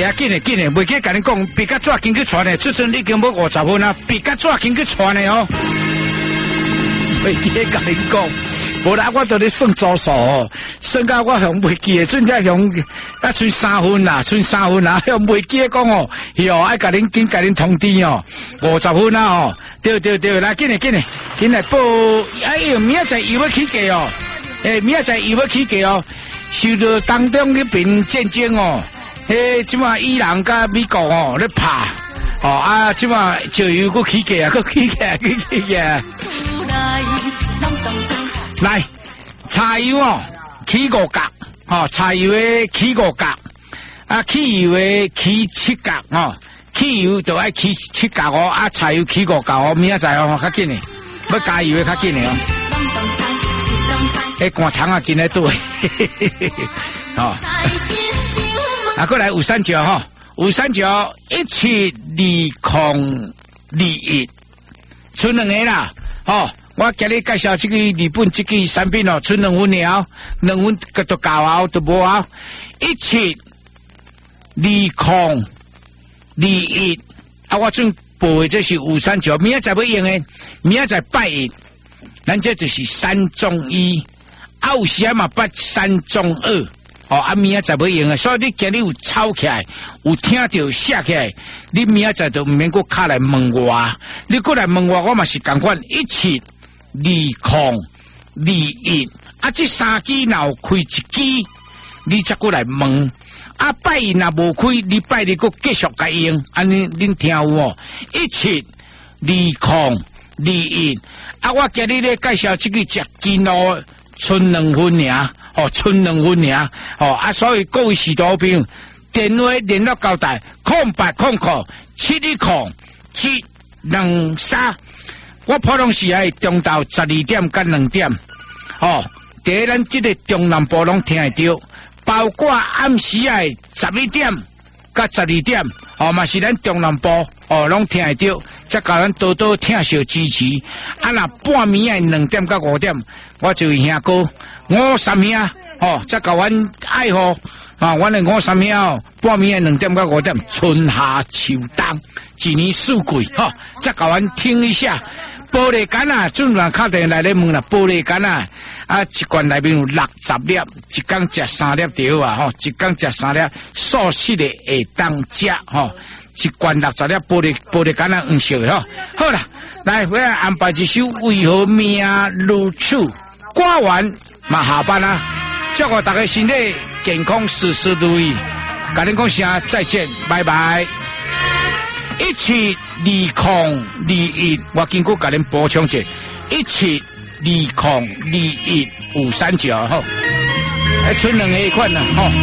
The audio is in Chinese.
来紧嘞，袂记甲你讲，比较早紧去传嘞，这阵已经要50分啊，比较早紧去传嘞哦。袂记甲你讲，无啦，我都咧算组数哦，算到我向袂记诶，阵才向啊，剩3分啦，向向袂记讲哦，哟，爱甲恁紧甲恁通知哦，50分啊哦，对，来紧来报，哎呦，明仔载又要起价哦，明仔载又要起价哦，受到当中迄边战争哦。即马伊朗甲美国哦咧拍哦啊，即马石油佫起价啊，佫起价。来，柴油哦起5角哦，柴油诶起5角，啊汽油诶起7角哦，汽油就爱起7角哦，啊柴油起5角哦，明仔载哦较紧诶，要加油诶较紧诶哦。寒糖啊，今日对，哦。啊，过来539哈，539172021，剩2个啦，哦，我今日介绍这个日本这个产品哦，剩2分了，2分个都搞啊，都无啊，172021，啊，我准报的这是539，明仔载要用的，明仔载拜一，咱这就是3中1，啊，有时啊嘛拜3中2。哦，啊，明仔载要用啊，所以你今日有抄起来，有听到写起来，你明仔载就毋免搁卡来问我，你过来问我嘛是共款172021，啊，这3支若有开1支，你才过来问，啊，拜一若无开，你拜二搁继续甲用，安尼恁听有哦？172021，啊，我今日咧介绍这个食金哦，剩2分尔。哦，剩2分尔，哦啊，所以各位视图朋友，电话联络交代0800710723，我普通时系中昼12点甲2点，哦，第一咱这个中南部拢听得到，包括暗时系11点甲12点，哦嘛是咱中南部哦拢听得到，再甲咱多多听小支持，啊那半暝系2点甲5点，我就兄哥。我3兄哦，再甲阮爱好啊，阮的我3兄哦，半暝2点到5点，春夏秋冬1年4季哈，再甲阮听一下。玻璃杆啊，准人敲电来咧问啦，玻璃杆啊，啊一罐内面有60粒，一工食3粒就好啊，吼，一工食3粒，素食的会当食吼，一罐60粒玻璃杆啊，黄色的吼，好啦，来我来安排一首为何命如此，歌完。嘛下班啦，祝我大家身体健康，事事如意。甲恁讲声再见，拜拜。172021，我经过甲恁补充者，172021539吼，还剩2个款啦吼。